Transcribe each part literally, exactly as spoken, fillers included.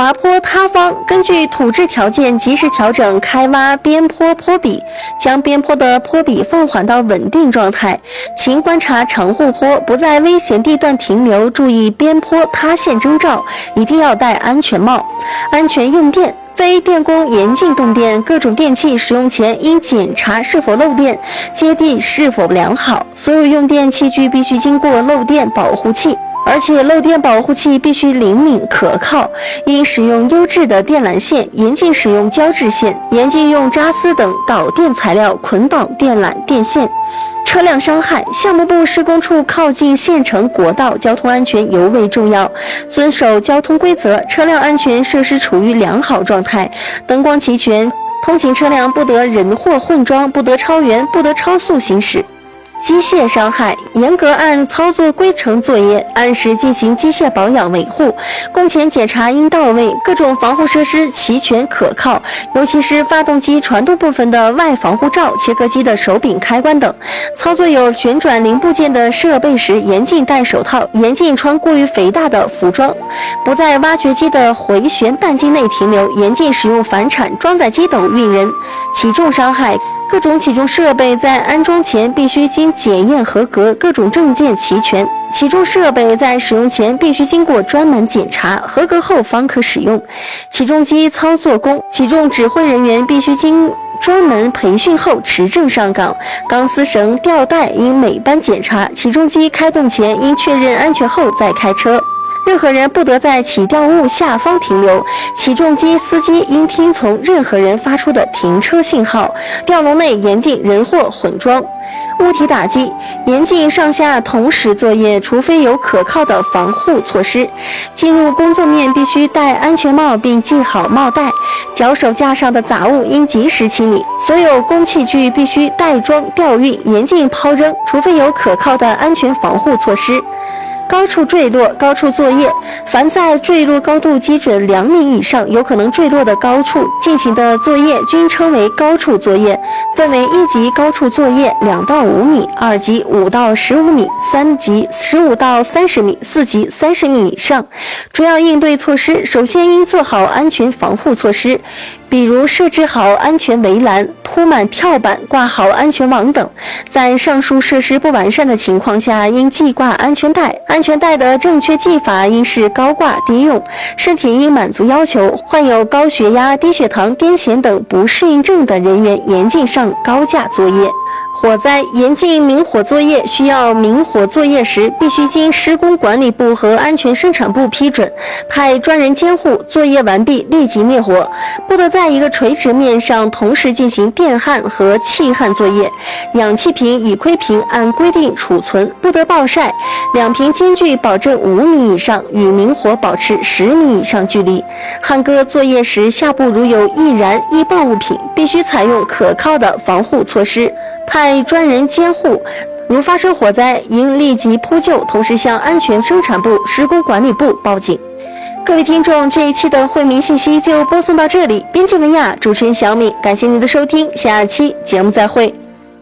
滑坡塌方，根据土质条件及时调整开挖边坡坡比，将边坡的坡比放缓到稳定状态。勤观察长护坡，不在危险地段停留，注意边坡塌陷征兆，一定要戴安全帽。安全用电。非电工严禁动电，各种电器使用前应检查是否漏电，接地是否良好。所有用电器具必须经过漏电保护器，而且漏电保护器必须灵敏可靠，应使用优质的电缆线，严禁使用胶质线，严禁用扎丝等导电材料捆绑电缆电线。车辆伤害，项目部施工处靠近县城国道，交通安全尤为重要。遵守交通规则，车辆安全设施处于良好状态，灯光齐全，通行车辆不得人货混装，不得超员，不得超速行驶。机械伤害，严格按操作规程作业，按时进行机械保养维护，工前检查应到位，各种防护设施齐全可靠，尤其是发动机传动部分的外防护罩、切割机的手柄开关等。操作有旋转零部件的设备时，严禁戴手套，严禁穿过于肥大的服装，不在挖掘机的回旋半径内停留，严禁使用反铲、装载机等运人。起重伤害，各种起重设备在安装前必须经检验合格，各种证件齐全。起重设备在使用前必须经过专门检查，合格后方可使用。起重机操作工，起重指挥人员必须经专门培训后持证上岗，钢丝绳、吊带应每班检查。起重机开动前应确认安全后再开车。任何人不得在起吊物下方停留，起重机司机应听从任何人发出的停车信号。吊笼内严禁人货混装。物体打击，严禁上下同时作业，除非有可靠的防护措施。进入工作面必须戴安全帽并系好帽带，脚手架上的杂物应及时清理。所有工器具必须带装吊运，严禁抛扔，除非有可靠的安全防护措施。高处坠落、高处作业，凡在坠落高度基准两米以上有可能坠落的高处进行的作业均称为高处作业，分为一级高处作业两到五米，二级五到十五米，三级十五到三十米，四级三十米以上。主要应对措施，首先应做好安全防护措施，比如设置好安全围栏、铺满跳板、挂好安全网等。在上述设施不完善的情况下，应系挂安全带。安全带的正确系法应是高挂低用，身体应满足要求。患有高血压、低血糖、癫痫等不适应症的人员严禁上高架作业。火灾，严禁明火作业，需要明火作业时必须经施工管理部和安全生产部批准，派专人监护，作业完毕立即灭火，不得在一个垂直面上同时进行电焊和气焊作业。氧气瓶、乙烯瓶按规定储存，不得暴晒，两瓶间距保证五米以上，与明火保持十米以上距离。焊割作业时，下部如有易燃易爆物品，必须采用可靠的防护措施，派专人监护。如发生火灾，应立即扑救，同时向安全生产部、施工管理部报警。各位听众，这一期的惠民信息就播送到这里。编辑文雅，主持人小敏，感谢您的收听，下期节目再会。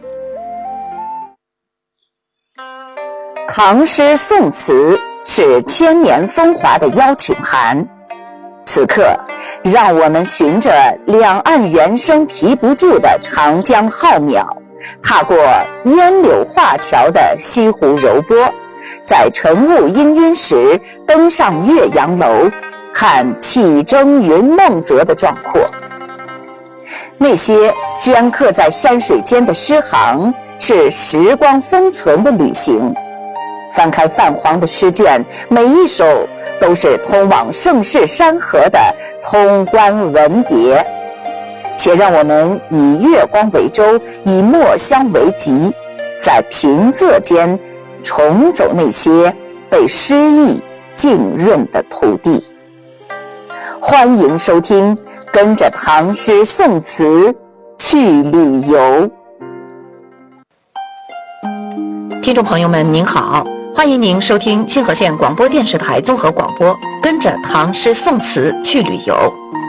唐诗宋词是千年风华的邀请函，此刻让我们循着两岸猿声啼不住的长江浩渺，踏过烟柳画桥的西湖柔波，在晨雾氤氲时登上岳阳楼，看气蒸云梦泽的壮阔。那些镌刻在山水间的诗行，是时光封存的旅行。翻开泛黄的诗卷，每一首都是通往盛世山河的通关文别。且让我们以月光为舟，以墨香为笈，在平仄间重走那些被诗意浸润的土地。欢迎收听，跟着唐诗宋词去旅游。 听众朋友们您好，欢迎您收听星河县广播电视台综合广播，跟着唐诗宋词去旅游。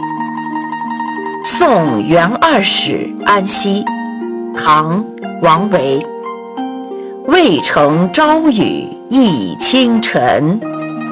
送元二使安西，唐·王维。渭城朝雨浥轻尘，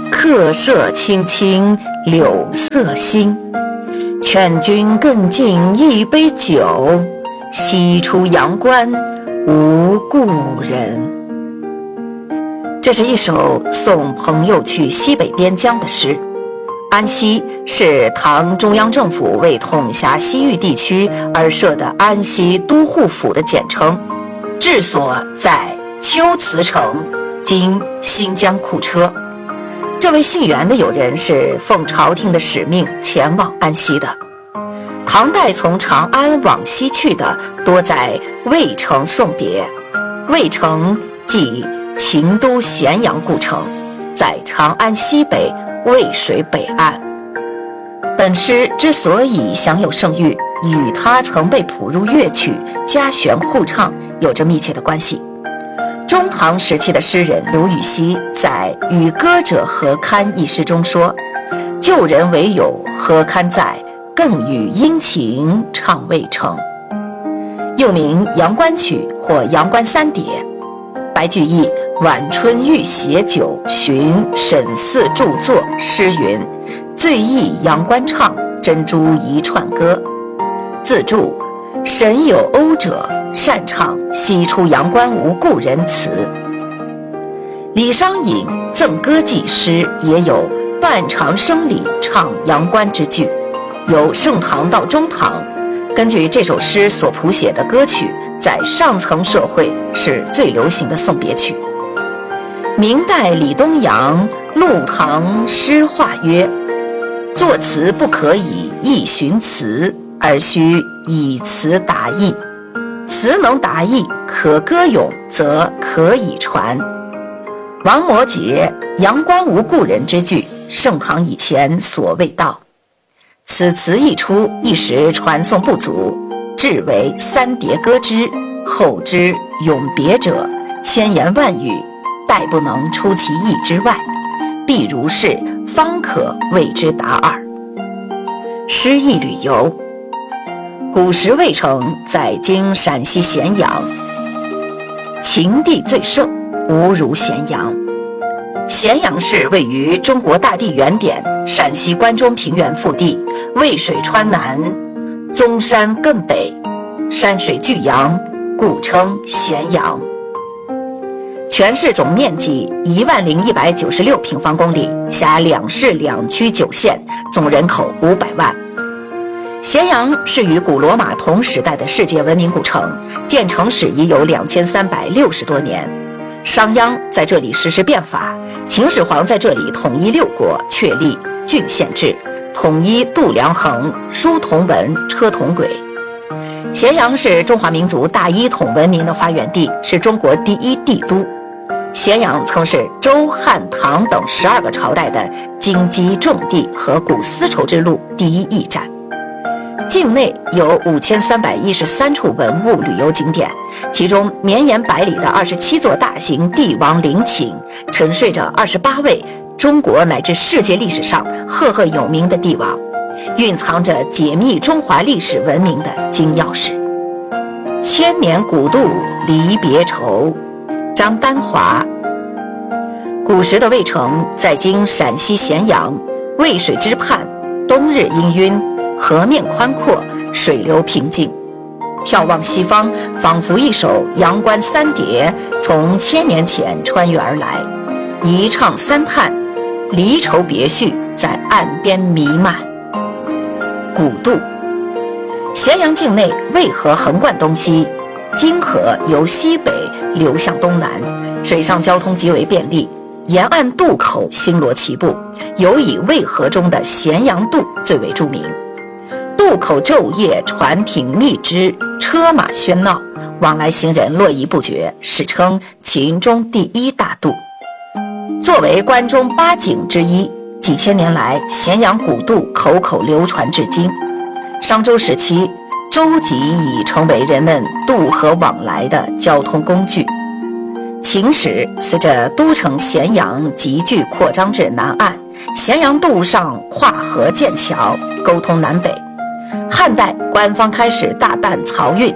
客舍青青柳色新。劝君更尽一杯酒，西出阳关无故人。这是一首送朋友去西北边疆的诗。安西是唐中央政府为统辖西域地区而设的安西都护府的简称，治所在龟兹城，今新疆库车。这位姓袁的友人是奉朝廷的使命前往安西的。唐代从长安往西去的多在渭城送别，渭城即秦都咸阳故城，在长安西北渭水北岸。本诗之所以享有盛誉，与他曾被谱入乐曲、家弦互唱有着密切的关系。中唐时期的诗人刘禹锡在《与歌者何堪》一诗中说：“旧人唯有何堪在，更与殷勤唱渭城。”又名《阳关曲》或《阳关三叠》。白居易《晚春遇携酒寻沈寺著作》诗云：“醉忆阳关唱，珍珠一串歌。”自注：沈有讴者，擅唱西出阳关无故人词。李商隐《赠歌记》诗也有断肠声里唱阳关之句。由盛唐到中唐，根据这首诗所谱写的歌曲，在上层社会是最流行的送别曲。明代李东阳《陆唐诗话》曰：“作词不可以意寻词，而须以词达意。词能达意，可歌咏，则可以传。”王摩诘《阳关无故人》之句，盛唐以前所未到。此词一出，一时传颂不足，至为三叠歌之，后之咏别者，千言万语，殆不能出其意之外，必如是，方可谓之达耳。诗意旅游。古时渭城在今陕西咸阳，秦地最盛，无如咸阳。咸阳市位于中国大地原点陕西关中平原腹地，渭水川南，宗山艮北，山水俱扬，故称咸阳。全市总面积一万零一百九十六平方公里，辖两市两区九县，总人口五百万。咸阳是与古罗马同时代的世界文明古城，建成史已有两千三百六十多年。商鞅在这里实施变法，秦始皇在这里统一六国，确立郡县制，统一度量衡，书同文，车同轨。咸阳是中华民族大一统文明的发源地，是中国第一帝都。咸阳曾是周、汉、唐等十二个朝代的京畿重地和古丝绸之路第一驿站。境内有五千三百一十三处文物旅游景点，其中绵延百里的二十七座大型帝王陵寝，沉睡着二十八位中国乃至世界历史上赫赫有名的帝王，蕴藏着解密中华历史文明的金钥匙。千年古渡离别愁，张丹华。古时的渭城在今陕西咸阳，渭水之畔，冬日氤氲，河面宽阔，水流平静。眺望西方，仿佛一首阳关三叠从千年前穿越而来，一唱三叹，离愁别绪在岸边弥漫。古渡。咸阳境内渭河横贯东西，泾河由西北流向东南，水上交通极为便利，沿岸渡口星罗棋布，尤以渭河中的咸阳渡最为著名。渡口昼夜船艇密支，车马喧闹，往来行人络绎不绝，史称秦中第一大渡。作为关中八景之一，几千年来咸阳古渡口口流传至今。商周时期，舟楫已成为人们渡河往来的交通工具。秦时，随着都城咸阳急剧扩张至南岸，咸阳渡上跨河建桥，沟通南北。汉代官方开始大办漕运，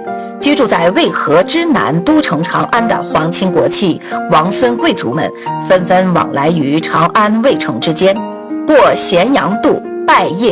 居住在渭河之南都城长安的皇亲国戚、王孙贵族们，纷纷往来于长安渭城之间，过咸阳渡、拜谒